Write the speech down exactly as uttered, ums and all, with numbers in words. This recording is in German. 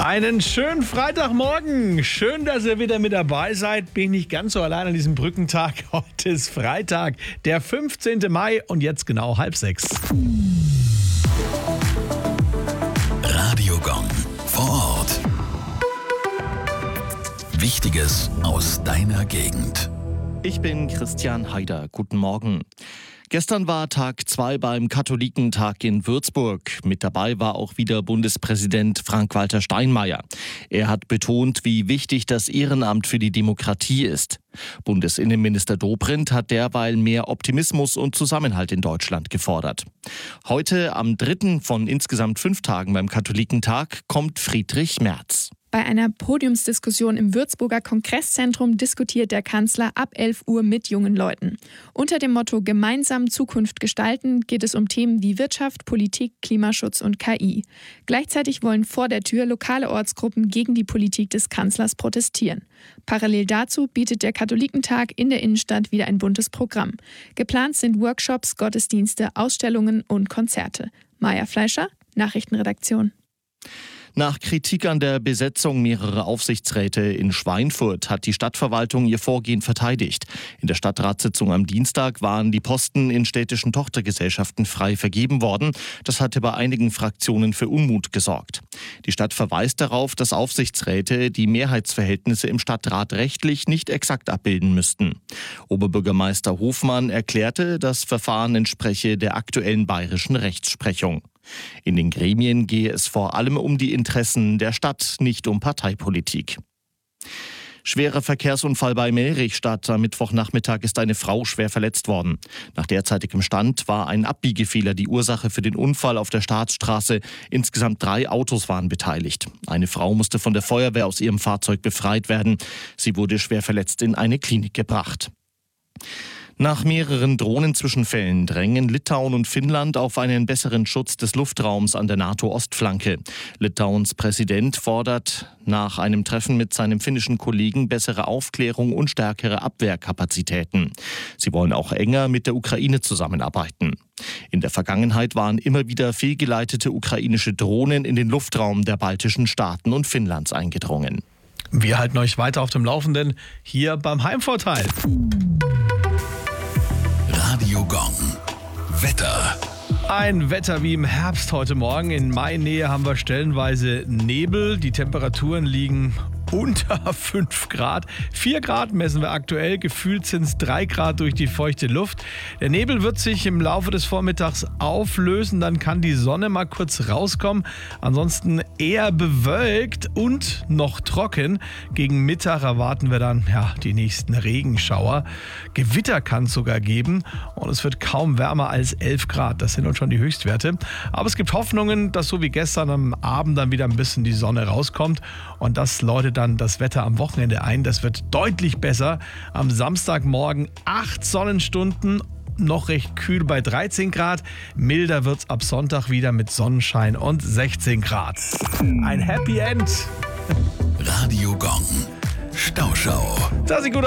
Einen schönen Freitagmorgen. Schön, dass ihr wieder mit dabei seid. Bin nicht ganz so allein an diesem Brückentag. Heute ist Freitag, der fünfzehnten Mai und jetzt genau halb sechs. Radiogong vor Ort. Wichtiges aus deiner Gegend. Ich bin Christian Haider. Guten Morgen. Gestern war Tag zwei beim Katholikentag in Würzburg. Mit dabei war auch wieder Bundespräsident Frank-Walter Steinmeier. Er hat betont, wie wichtig das Ehrenamt für die Demokratie ist. Bundesinnenminister Dobrindt hat derweil mehr Optimismus und Zusammenhalt in Deutschland gefordert. Heute, am dritten von insgesamt fünf Tagen beim Katholikentag, kommt Friedrich Merz. Bei einer Podiumsdiskussion im Würzburger Kongresszentrum diskutiert der Kanzler ab elf Uhr mit jungen Leuten. Unter dem Motto Gemeinsam Zukunft gestalten geht es um Themen wie Wirtschaft, Politik, Klimaschutz und K I. Gleichzeitig wollen vor der Tür lokale Ortsgruppen gegen die Politik des Kanzlers protestieren. Parallel dazu bietet der Katholikentag in der Innenstadt wieder ein buntes Programm. Geplant sind Workshops, Gottesdienste, Ausstellungen und Konzerte. Maja Fleischer, Nachrichtenredaktion. Nach Kritik an der Besetzung mehrerer Aufsichtsräte in Schweinfurt hat die Stadtverwaltung ihr Vorgehen verteidigt. In der Stadtratssitzung am Dienstag waren die Posten in städtischen Tochtergesellschaften frei vergeben worden. Das hatte bei einigen Fraktionen für Unmut gesorgt. Die Stadt verweist darauf, dass Aufsichtsräte die Mehrheitsverhältnisse im Stadtrat rechtlich nicht exakt abbilden müssten. Oberbürgermeister Hofmann erklärte, das Verfahren entspreche der aktuellen bayerischen Rechtsprechung. In den Gremien gehe es vor allem um die Interessen der Stadt, nicht um Parteipolitik. Schwerer Verkehrsunfall bei Melrichstadt. Am Mittwochnachmittag ist eine Frau schwer verletzt worden. Nach derzeitigem Stand war ein Abbiegefehler die Ursache für den Unfall auf der Staatsstraße. Insgesamt drei Autos waren beteiligt. Eine Frau musste von der Feuerwehr aus ihrem Fahrzeug befreit werden. Sie wurde schwer verletzt in eine Klinik gebracht. Nach mehreren Drohnenzwischenfällen drängen Litauen und Finnland auf einen besseren Schutz des Luftraums an der NATO-Ostflanke. Litauens Präsident fordert nach einem Treffen mit seinem finnischen Kollegen bessere Aufklärung und stärkere Abwehrkapazitäten. Sie wollen auch enger mit der Ukraine zusammenarbeiten. In der Vergangenheit waren immer wieder fehlgeleitete ukrainische Drohnen in den Luftraum der baltischen Staaten und Finnlands eingedrungen. Wir halten euch weiter auf dem Laufenden hier beim Heimvorteil. Radiogong. Wetter. Ein Wetter wie im Herbst heute Morgen. In Mainnähe haben wir stellenweise Nebel. Die Temperaturen liegen unter fünf Grad. vier Grad messen wir aktuell. Gefühlt sind es drei Grad durch die feuchte Luft. Der Nebel wird sich im Laufe des Vormittags auflösen. Dann kann die Sonne mal kurz rauskommen. Ansonsten eher bewölkt und noch trocken. Gegen Mittag erwarten wir dann ja, die nächsten Regenschauer. Gewitter kann es sogar geben. Und es wird kaum wärmer als elf Grad. Das sind uns schon die Höchstwerte. Aber es gibt Hoffnungen, dass so wie gestern am Abend dann wieder ein bisschen die Sonne rauskommt. Und das läutet dann das Wetter am Wochenende ein. Das wird deutlich besser. Am Samstagmorgen acht Sonnenstunden, noch recht kühl bei dreizehn Grad. Milder wird's ab Sonntag wieder mit Sonnenschein und sechzehn Grad. Ein Happy End. Radiogong. Stauschau. Das sieht gut aus.